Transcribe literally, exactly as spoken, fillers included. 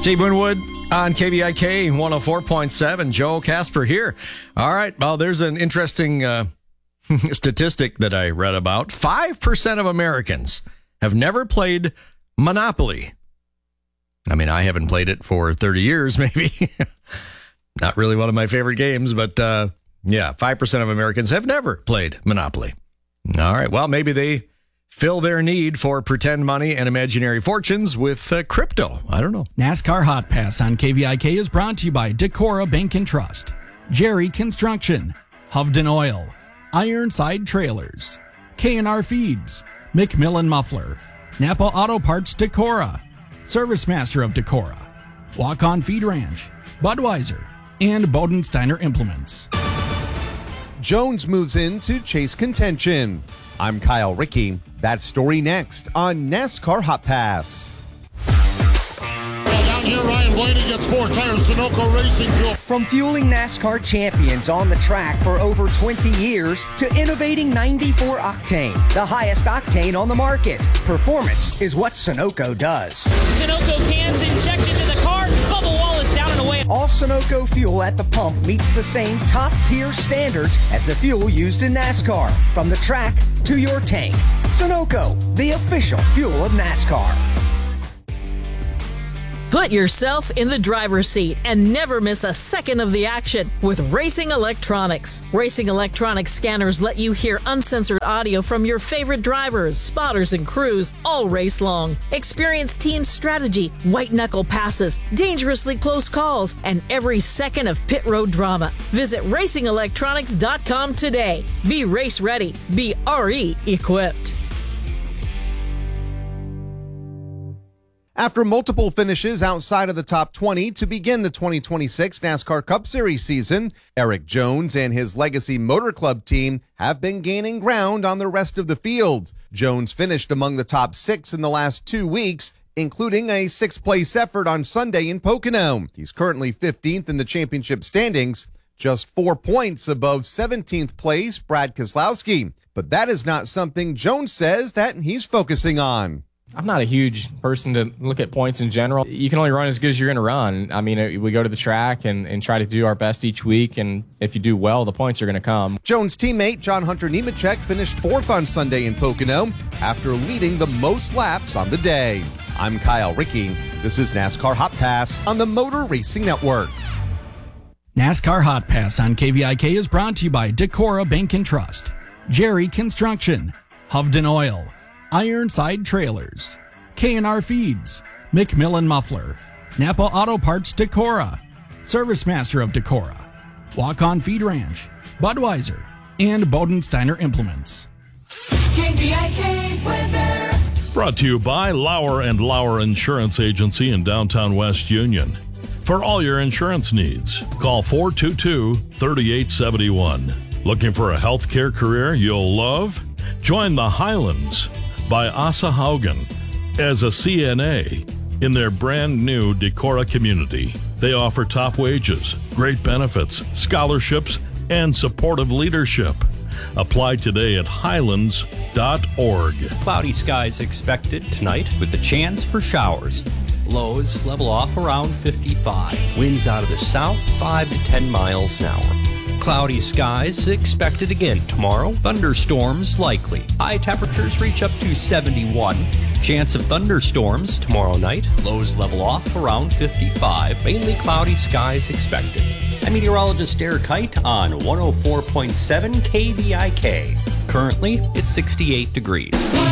Steve Winwood on K B I K one oh four point seven. Joe Casper here. All right. Well, there's an interesting uh, statistic that I read about. five percent of Americans have never played Monopoly. I mean, I haven't played it for thirty years, maybe. Not really one of my favorite games, but uh, yeah, five percent of Americans have never played Monopoly. All right. Well, maybe they fill their need for pretend money and imaginary fortunes with uh, crypto. I don't know. NASCAR Hot Pass on K V I K is brought to you by Decorah Bank and Trust, Jerry Construction, Hovden Oil, Ironside Trailers, K and R Feeds, McMillan Muffler, Napa Auto Parts Decorah, Service Master of Decorah, Walk On Feed Ranch, Budweiser, and Bodensteiner Implements. Jones moves in to chase contention. I'm Kyle Rickey. That story next on NASCAR Hot Pass. Down here, Ryan Blaney gets four tires, Sunoco Racing Fuel. From fueling NASCAR champions on the track for over twenty years to innovating ninety-four octane, the highest octane on the market. Performance is what Sunoco does. Sunoco cans injected into the car, bubble wall is down and away. All Sunoco fuel at the pump meets the same top-tier standards as the fuel used in NASCAR. From the track to your tank. Sunoco, the official fuel of NASCAR. Put yourself in the driver's seat and never miss a second of the action with Racing Electronics. Racing Electronics scanners let you hear uncensored audio from your favorite drivers, spotters, and crews all race long. Experience team strategy, white-knuckle passes, dangerously close calls, and every second of pit road drama. Visit racing electronics dot com today. Be race ready. Be R E equipped. After multiple finishes outside of the top twenty to begin the twenty twenty-six NASCAR Cup Series season, Eric Jones and his Legacy Motor Club team have been gaining ground on the rest of the field. Jones finished among the top six in the last two weeks, including a sixth-place effort on Sunday in Pocono. He's currently fifteenth in the championship standings, just four points above seventeenth place Brad Keselowski. But that is not something Jones says that he's focusing on. I'm not a huge person to look at points in general. You can only run as good as you're going to run. I mean, we go to the track and, and try to do our best each week, and if you do well, the points are going to come. Jones' teammate John Hunter Nemechek finished fourth on Sunday in Pocono after leading the most laps on the day. I'm Kyle Rickey. This is NASCAR Hot Pass on the Motor Racing Network. NASCAR Hot Pass on K V I K is brought to you by Decorah Bank and Trust, Jerry Construction, Hovden Oil, Ironside Trailers, K and R Feeds, McMillan Muffler, Napa Auto Parts Decorah, Service Master of Decorah, Walk On Feed Ranch, Budweiser, and Bodensteiner Implements. K V I K weather. Brought to you by Lauer and Lauer Insurance Agency in downtown West Union. For all your insurance needs, call four two two, three eight seven one. Looking for a healthcare career you'll love? Join the Highlands by Asa Haugen as a C N A in their brand new Decorah community. They offer top wages, great benefits, scholarships, and supportive leadership. Apply today at highlands dot org. Cloudy skies expected tonight with a chance for showers. Lows level off around fifty-five. Winds out of the south five to ten miles an hour. Cloudy skies expected again tomorrow. Thunderstorms likely. High temperatures reach up to seventy-one. Chance of thunderstorms tomorrow night. Lows level off around fifty-five. Mainly cloudy skies expected. I'm meteorologist Derek Kite on one oh four point seven K V I K. Currently, it's sixty-eight degrees.